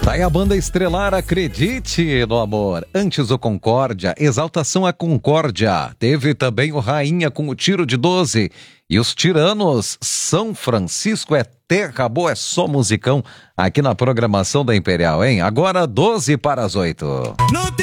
Tá aí a banda estrelar Acredite no Amor. Antes o Concórdia, Exaltação à Concórdia. Teve também o Rainha com o Tiro de 12. E os Tiranos, São Francisco é terra boa, é só musicão aqui na programação da Imperial, hein? Agora 7:12.